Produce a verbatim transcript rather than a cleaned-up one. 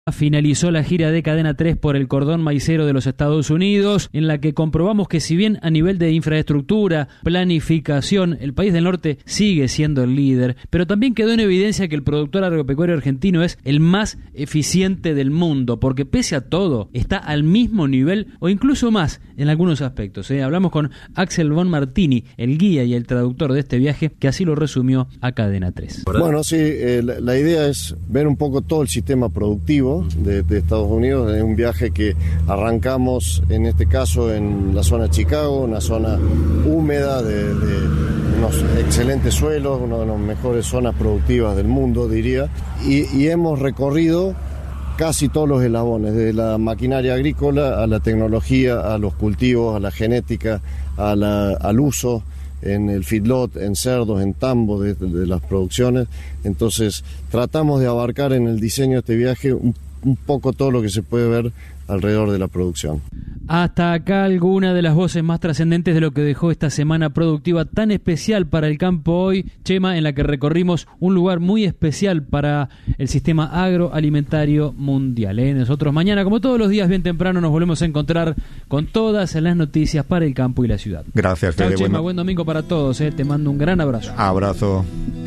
Finalizó la gira de Cadena tres por el cordón maicero de los Estados Unidos, en la que comprobamos que si bien a nivel de infraestructura, planificación, el país del norte sigue siendo el líder, pero también quedó en evidencia que el productor agropecuario argentino es el más eficiente del mundo, porque pese a todo, está al mismo nivel o incluso más en algunos aspectos. ¿eh? Hablamos con Axel Von Martini, el guía y el traductor de este viaje, que así lo resumió a Cadena tres. Bueno, sí, eh, la, la idea es ver un poco todo el sistema productivo De, de Estados Unidos. Es un viaje que arrancamos en este caso en la zona de Chicago, una zona húmeda de, de unos excelentes suelos, una de las mejores zonas productivas del mundo, diría, y, y hemos recorrido casi todos los eslabones, desde la maquinaria agrícola a la tecnología, a los cultivos, a la genética, a la, al uso en el feedlot, en cerdos, en tambo de, de las producciones. Entonces tratamos de abarcar en el diseño de este viaje un, un poco todo lo que se puede ver alrededor de la producción. Hasta acá alguna de las voces más trascendentes de lo que dejó esta semana productiva tan especial para el campo hoy, Chema, en la que recorrimos un lugar muy especial para el sistema agroalimentario mundial. ¿eh? Nosotros mañana, como todos los días, bien temprano, nos volvemos a encontrar con todas las noticias para el campo y la ciudad. Gracias, Chao, Fede. Chema, Bueno. Buen domingo para todos. ¿eh? Te mando un gran abrazo. Abrazo.